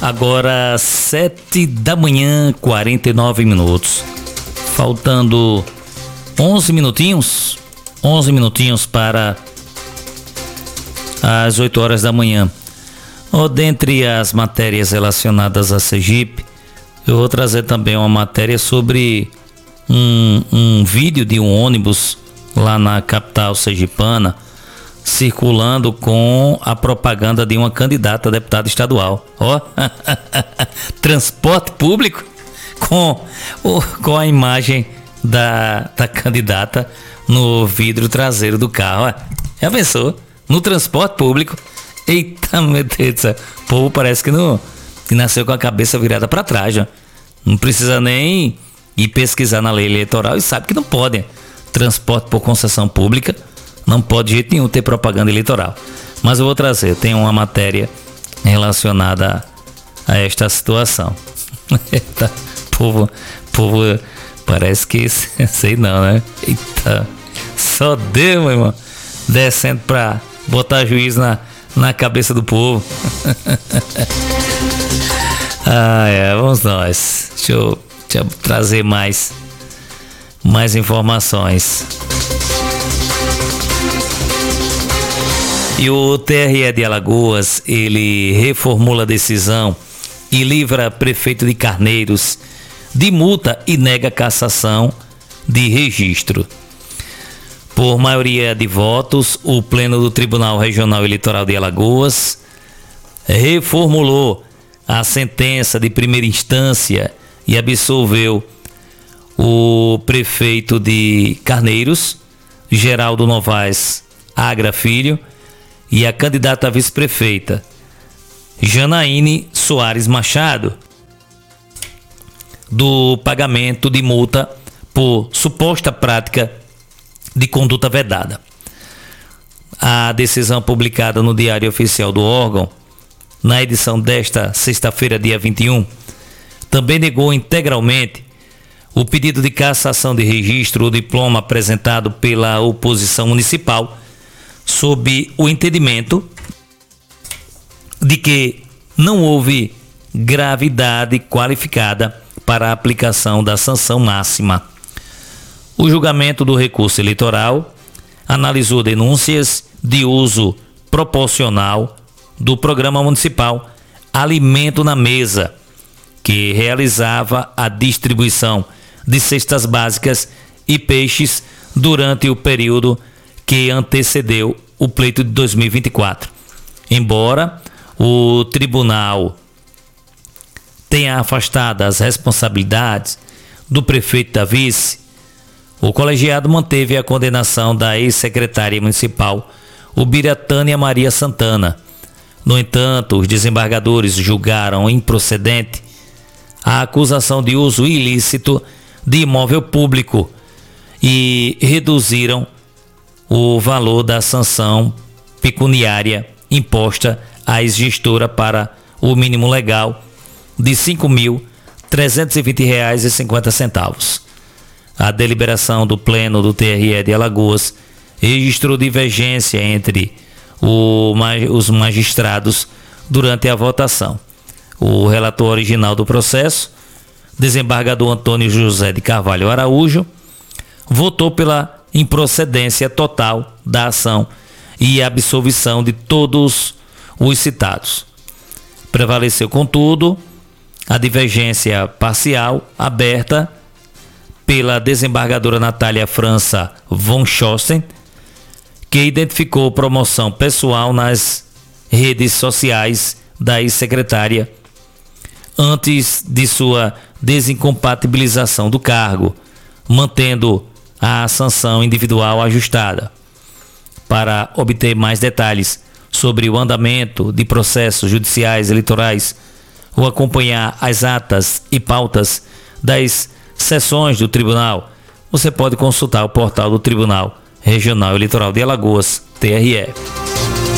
Agora 7h, 49 minutos. Faltando 11 minutinhos para as 8 horas da manhã. Dentre as matérias relacionadas a Sergipe, eu vou trazer também uma matéria sobre um vídeo de um ônibus lá na capital sergipana, circulando com a propaganda de uma candidata a deputada estadual. Transporte público com a imagem da candidata no vidro traseiro do carro. Já pensou? No transporte público? Eita, meu Deus do céu. O povo parece que nasceu com a cabeça virada para trás. Não precisa nem ir pesquisar na lei eleitoral e sabe que não pode. Transporte por concessão pública não pode de jeito nenhum ter propaganda eleitoral. Mas eu vou trazer, tem uma matéria relacionada a esta situação. Eita, povo, parece que sei não, né? Eita, só Deus, meu irmão, descendo pra botar juízo na cabeça do povo. Vamos nós. Deixa eu trazer mais informações. E o TRE de Alagoas, ele reformula a decisão e livra prefeito de Carneiros de multa e nega cassação de registro. Por maioria de votos, o Pleno do Tribunal Regional Eleitoral de Alagoas reformulou a sentença de primeira instância e absolveu o prefeito de Carneiros, Geraldo Novaes Agra Filho, e a candidata a vice-prefeita, Janaíne Soares Machado, do pagamento de multa por suposta prática de conduta vedada. A decisão publicada no Diário Oficial do órgão, na edição desta sexta-feira, dia 21, também negou integralmente o pedido de cassação de registro ou diploma apresentado pela oposição municipal, sob o entendimento de que não houve gravidade qualificada para a aplicação da sanção máxima. O julgamento do recurso eleitoral analisou denúncias de uso proporcional do Programa Municipal Alimento na Mesa, que realizava a distribuição de cestas básicas e peixes durante o período que antecedeu o pleito de 2024. Embora o tribunal tenha afastado as responsabilidades do prefeito da vice, o colegiado manteve a condenação da ex-secretária municipal Ubiratânia Maria Santana. No entanto, os desembargadores julgaram improcedente a acusação de uso ilícito de imóvel público e reduziram o valor da sanção pecuniária imposta à ex-gestora para o mínimo legal de R$ 5.320,50. A deliberação do Pleno do TRE de Alagoas registrou divergência entre os magistrados durante a votação. O relator original do processo, desembargador Antônio José de Carvalho Araújo, votou pela improcedência total da ação e absolvição de todos os citados. Prevaleceu, contudo, a divergência parcial aberta pela desembargadora Natália França von Schossen, que identificou promoção pessoal nas redes sociais da ex-secretária antes de sua desincompatibilização do cargo, mantendo a sanção individual ajustada. Para obter mais detalhes sobre o andamento de processos judiciais eleitorais ou acompanhar as atas e pautas das sessões do tribunal, você pode consultar o portal do Tribunal Regional Eleitoral de Alagoas, TRE.